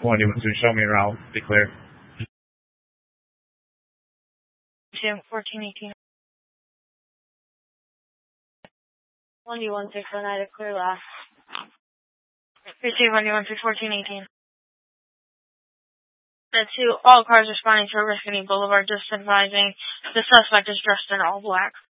One, you want to show me around, be clear. 1418. 1D16 Oneida, clear last. 1D16 1418. The two, all cars responding to a Riscony Boulevard, just advising the suspect is dressed in all black.